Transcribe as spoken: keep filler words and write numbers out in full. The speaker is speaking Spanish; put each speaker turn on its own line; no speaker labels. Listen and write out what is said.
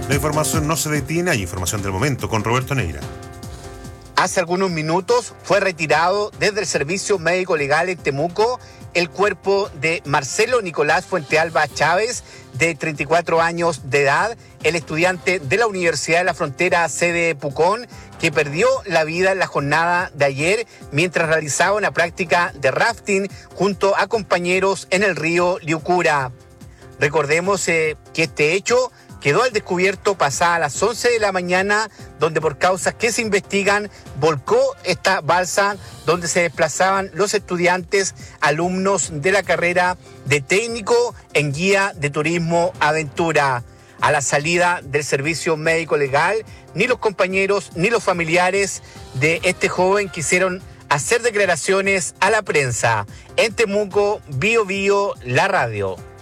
La información no se detiene, hay información del momento con Roberto Neira.
Hace algunos minutos fue retirado desde el Servicio Médico Legal en Temuco el cuerpo de Marcelo Nicolás Fuentealba Chávez, de treinta y cuatro años de edad, el estudiante de la Universidad de la Frontera, sede Pucón, que perdió la vida en la jornada de ayer mientras realizaba una práctica de rafting junto a compañeros en el río Liucura. Recordemos eh, que este hecho quedó al descubierto pasada las once de la mañana, donde por causas que se investigan volcó esta balsa donde se desplazaban los estudiantes, alumnos de la carrera de técnico en guía de turismo aventura. A la salida del servicio médico legal, ni los compañeros ni los familiares de este joven quisieron hacer declaraciones a la prensa. En Temuco, Bio Bio, la radio.